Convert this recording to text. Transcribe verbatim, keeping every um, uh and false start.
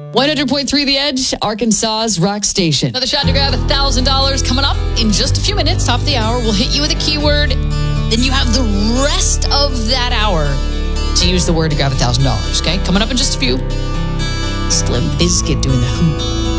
one hundred point three The Edge, Arkansas's rock station. Another shot to grab one thousand dollars coming up in just a few minutes. Top of the hour. We'll hit you with a keyword. Then you have the rest of that hour to use the word to grab one thousand dollars. Okay? Coming up in just a few. Slim Bizkit doing the hoop.